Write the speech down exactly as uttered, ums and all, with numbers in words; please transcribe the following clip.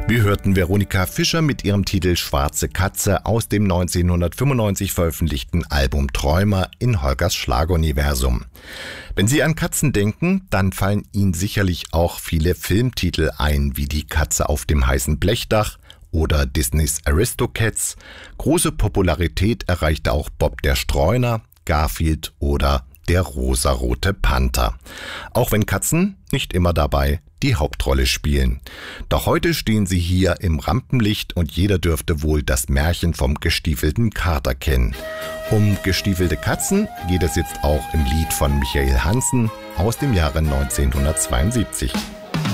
Wir hörten Veronika Fischer mit ihrem Titel Schwarze Katze aus dem neunzehnhundertfünfundneunzig veröffentlichten Album Träumer in Holgers Schlageruniversum. Wenn Sie an Katzen denken, dann fallen Ihnen sicherlich auch viele Filmtitel ein, wie Die Katze auf dem heißen Blechdach oder Disneys Aristocats. Große Popularität erreichte auch Bob der Streuner, Garfield oder Der rosarote Panther. Auch wenn Katzen nicht immer dabei die Hauptrolle spielen. Doch heute stehen sie hier im Rampenlicht und jeder dürfte wohl das Märchen vom gestiefelten Kater kennen. Um gestiefelte Katzen geht es jetzt auch im Lied von Michael Hansen aus dem Jahre neunzehnhundertzweiundsiebzig.